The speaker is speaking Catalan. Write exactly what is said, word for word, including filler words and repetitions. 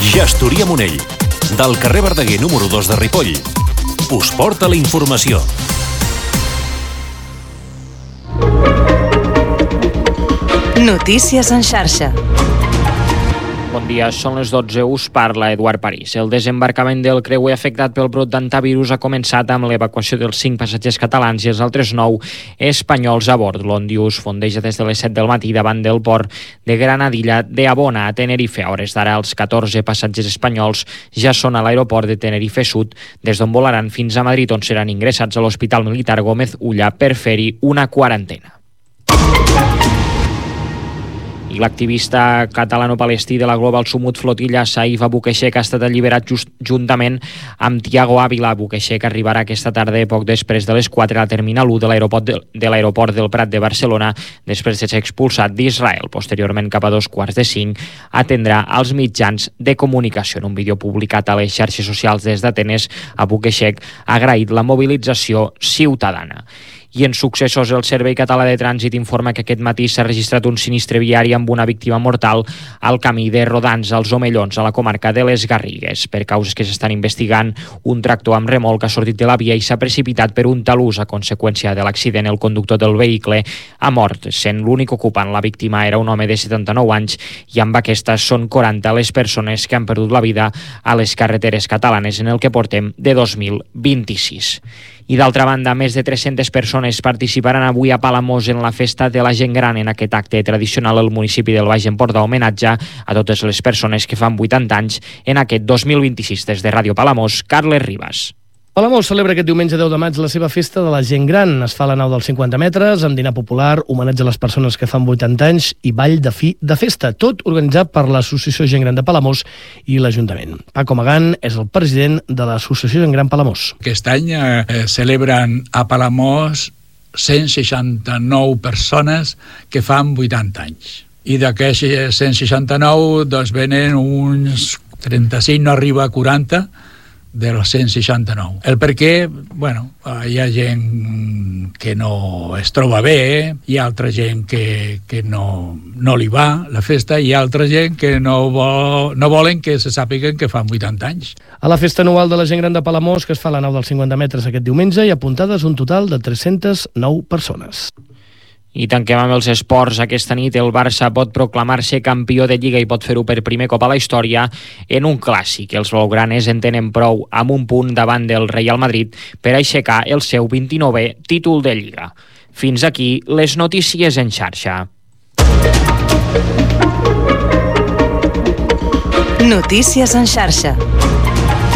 Gestoria Monell, del carrer Verdaguer número dos de Ripoll, us porta la informació. Notícies en xarxa. Bon dia, són les dotze, us parla Eduard París. El desembarcament del creuer afectat pel brot d'antivirus ha començat amb l'evacuació dels cinc passatgers catalans i els altres nou espanyols a bord. L'Ondius fondeja des de les set del matí davant del port de Granadilla de Abona, a Tenerife. A hores d'ara, els catorze passatgers espanyols ja són a l'aeroport de Tenerife Sud, des d'on volaran fins a Madrid, on seran ingressats a l'Hospital Militar Gómez Ulla per fer-hi una quarantena. I l'activista catalano-palestí de la Global Sumut Flotilla, Saif Abouquechek, ha estat alliberat just, juntament amb Tiago Ávila. Abouquechek arribarà aquesta tarda, poc després de les quatre, a la terminal u de l'aeroport de, de l'aeroport del Prat de Barcelona, després de ser expulsat d'Israel. Posteriorment, cap a dos quarts de cinc, atendrà als mitjans de comunicació. En un vídeo publicat a les xarxes socials des d'Atenes, Abouquechek ha agraït la mobilització ciutadana. I en successos, el Servei Català de Trànsit informa que aquest matí s'ha registrat un sinistre viari amb una víctima mortal al camí de Rodans als Omellons, a la comarca de les Garrigues. Per causes que s'estan investigant, un tractor amb remolc ha sortit de la via i s'ha precipitat per un talús. A conseqüència de l'accident, el conductor del vehicle ha mort, sent l'únic ocupant. La víctima era un home de setanta-nou anys i amb aquesta són quaranta les persones que han perdut la vida a les carreteres catalanes en el que portem de dos mil vint-i-sis. I d'altra banda, més de tres-centes persones participaran avui a Palamós en la festa de la gent gran. En aquest acte tradicional, el municipi del Baix Empordà homenatge a totes les persones que fan vuitanta anys en aquest dos mil vint-i-sis. Des de Ràdio Palamós, Carles Ribas. Palamós celebra aquest diumenge deu de maig la seva festa de la gent gran. Es fa a la nau dels cinquanta metres, amb dinar popular, homenatge a les persones que fan vuitanta anys i ball de fi de festa. Tot organitzat per l'Associació Gent Gran de Palamós i l'Ajuntament. Paco Magán és el president de l'Associació Gent Gran Palamós. Aquest any eh, celebren a Palamós cent seixanta-nou persones que fan vuitanta anys. I d'aquests cent seixanta-nou doncs venen uns trenta-cinc, no arriba a quaranta, dels cent seixanta-nou. El perquè, bueno, hi ha gent que no es troba bé, hi ha altra gent que, que no, no li va la festa, i hi ha altra gent que no, vol, no volen que se sàpiguen que fan vuitanta anys. A la festa anual de la gent gran de Palamós, que es fa a la nau dels cinquanta metres aquest diumenge, hi ha apuntades un total de tres-centes nou persones. I tanquem amb els esports. Aquesta nit el Barça pot proclamar-se campió de Lliga i pot fer-ho per primer cop a la història en un clàssic. Els blaugranes en tenen prou amb un punt davant del Real Madrid per aixecar el seu vint-i-novè títol de Lliga. Fins aquí les notícies en xarxa. Notícies en xarxa.